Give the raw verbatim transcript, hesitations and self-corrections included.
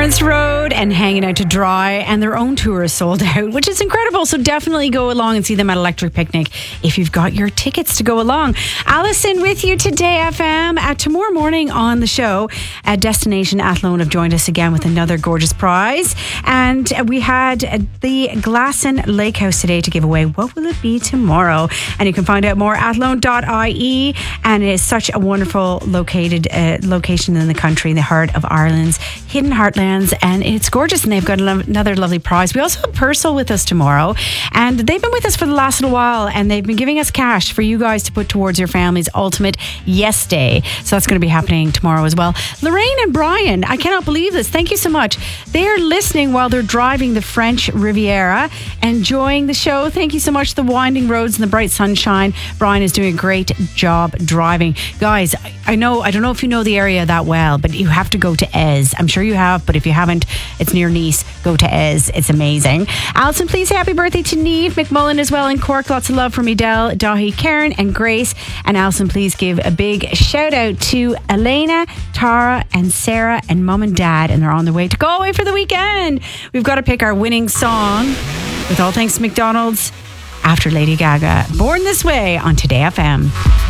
Lawrence Road and Hanging Out to Dry, and their own tour is sold out, which is incredible. So definitely go along and see them at Electric Picnic if you've got your tickets to go along. Alison with you today, F M. At tomorrow morning on the show, at Destination Athlone have joined us again with another gorgeous prize. And we had the Glasson Lake House today to give away. What will it be tomorrow? And you can find out more at athlone dot I E. And it is such a wonderful located uh, location in the country, in the heart of Ireland's hidden heartlands, and it's gorgeous. And they've got another lovely prize. We also have Purcell with us tomorrow, and they've been with us for the last little while, and they've been giving us cash for you guys to put towards your family's ultimate yes day. So that's going to be happening tomorrow as well. Lorraine and Brian, I cannot believe this. Thank you so much. They're listening while they're driving the French Riviera, enjoying the show. Thank you so much. The winding roads and the bright sunshine. Brian is doing a great job driving. Guys, I know, I don't know if you know the area that well, but you have to go to Ez. I'm sure you have, but if you haven't, it's near Nice. Go to Ez. It's amazing. Alison, please say happy birthday to Neve McMullen as well in Cork. Lots of love from Edel, Dahi, Karen and Grace. And Alison, please give a big shout out to Elena, Tara and Sarah and Mum and Dad, and they're on their way to Galway for the weekend. We've got to pick our winning song, with all thanks to McDonald's, after Lady Gaga. Born This Way on Today F M.